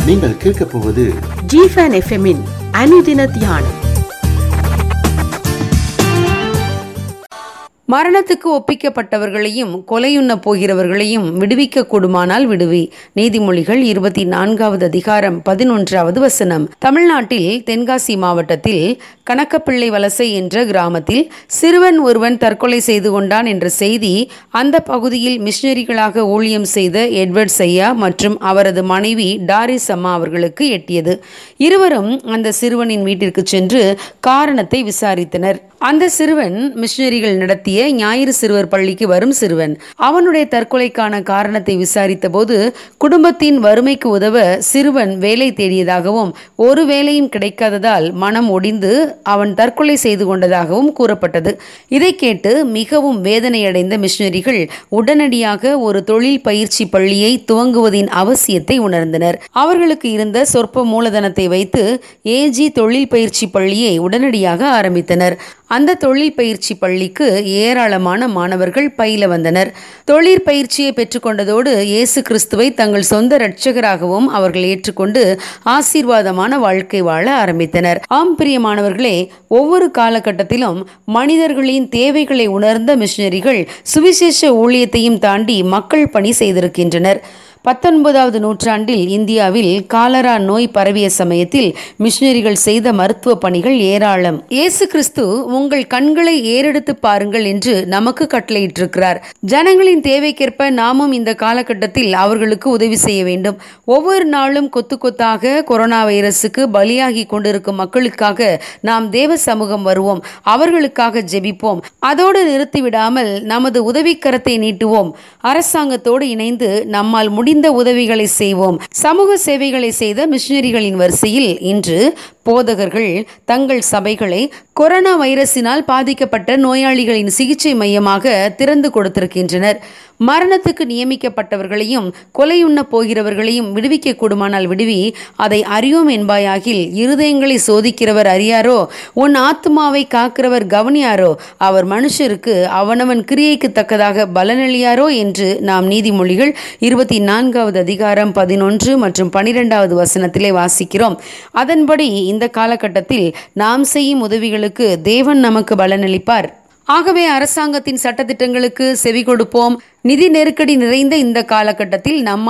நீங்கள் கேட்கப் போவது ஜிஃபன் எஃப்எம்மின் அனுதின தியானம். மரணத்துக்கு ஒப்பிக்கப்பட்டவர்களையும் கொலையுண்ண போகிறவர்களையும் விடுவிக்க கூடுமானால் விடுவி. நீதிமொழிகள் 24வது அதிகாரம் 11வது வசனம். தமிழ்நாட்டில் தென்காசி மாவட்டத்தில் கணக்கப்பிள்ளை வலசை என்ற கிராமத்தில் சிறுவன் ஒருவன் தற்கொலை செய்து கொண்டான் என்ற செய்தி அந்த பகுதியில் மிஷனரிகளாக ஊழியம் செய்த எட்வர்ட் ஐயா மற்றும் அவரது மனைவி டாரிஸ் அம்மா அவர்களுக்கு எட்டியது. இருவரும் அந்த சிறுவனின் வீட்டிற்கு சென்று காரணத்தை விசாரித்தனர். அந்த சிறுவன் மிஷனரிகள் நடத்திய ஞாயிறு சிறுவர் பள்ளிக்கு வரும் சிறுவன். அவனுடைய தற்கொலைக்கான காரணத்தை விசாரித்த போது குடும்பத்தின் வறுமைக்கு உதவ சிறுவன் வேலை தேடியதாகவும் ஒரு வேலையும் கிடைக்காததால் மனம் ஒடிந்து அவன் தற்கொலை செய்து கொண்டதாகவும் கூறப்பட்டது. இதை கேட்டு மிகவும் வேதனையடைந்த மிஷனரிகள் உடனடியாக ஒரு தொழில் பயிற்சி பள்ளியை துவங்குவதின் அவசியத்தை உணர்ந்தனர். அவர்களுக்கு இருந்த சொற்ப மூலதனத்தை வைத்து ஏஜி தொழில் பயிற்சி பள்ளியை உடனடியாக ஆரம்பித்தனர். அந்த தொழில் பயிற்சி பள்ளிக்கு ஏராளமான மாணவர்கள் பயில வந்தனர். தொழிற்பயிற்சியை பெற்றுக்கொண்டதோடு இயேசு கிறிஸ்துவை தங்கள் சொந்த இரட்சகராகவும் அவர்கள் ஏற்றுக்கொண்டு ஆசீர்வாதமான வாழ்க்கை வாழ ஆரம்பித்தனர். ஆம் பிரியமானவர்களே, ஒவ்வொரு காலகட்டத்திலும் மனிதர்களின் தேவைகளை உணர்ந்த மிஷனரிகள் சுவிசேஷ ஊழியத்தையும் தாண்டி மக்கள் பணி செய்திருக்கின்றனர். 19வது நூற்றாண்டில் இந்தியாவில் காலரா நோய் பரவிய சமயத்தில் மிஷனரிகள் செய்த மருத்துவ பணிகள் ஏராளம். இயேசு கிறிஸ்து உங்கள் கண்களை ஏறெடுத்து பாருங்கள் என்று நமக்கு கட்டளையிட்டிருக்கிறார். ஜனங்களின் தேவைக்கேற்ப நாமும் இந்த காலகட்டத்தில் அவர்களுக்கு உதவி செய்ய வேண்டும். ஒவ்வொரு நாளும் கொத்து கொத்தாக கொரோனா வைரசுக்கு பலியாகி கொண்டிருக்கும் மக்களுக்காக நாம் தேவ சமூகம் வருவோம், அவர்களுக்காக ஜெபிப்போம். அதோடு நிறுத்திவிடாமல் நமது உதவிக்கரத்தை நீட்டுவோம். அரசாங்கத்தோடு இணைந்து நம்மால் முடிந்த உதவிகளை செய்வோம். சமூக சேவைகளை செய்த மிஷனரிகளின் வரிசையில் இன்று போதகர்கள் தங்கள் சபைகளை கொரோனா வைரஸினால் பாதிக்கப்பட்ட நோயாளிகளின் சிகிச்சை மையமாக திறந்து கொடுத்திருக்கின்றனர். மரணத்துக்கு நியமிக்கப்பட்டவர்களையும் கொலையுண்ண போகிறவர்களையும் விடுவிக்க கூடுமானால் விடுவி, அதை அறியோம் என்பாயாகில் இருதயங்களை சோதிக்கிறவர் அறியாரோ, உன் ஆத்துமாவை காக்கிறவர் கவனியாரோ, அவர் மனுஷருக்கு அவனவன் கிரியைக்கு தக்கதாக பலனளியாரோ என்று நாம் நீதிமொழிகள் 24வது அதிகாரம் 11 மற்றும் 12வது வசனத்திலே வாசிக்கிறோம். அதன்படி இந்த காலகட்டத்தில் நாம் செய்யும் உதவிகளுக்கு தேவன் நமக்கு பலனளிப்பார். ஆகவே அரசாங்கத்தின் சட்டத்திட்டங்களுக்கு செவி கொடுப்போம். நிதி நெருக்கடி நிறைந்த இந்த காலகட்டத்தில் நம்ம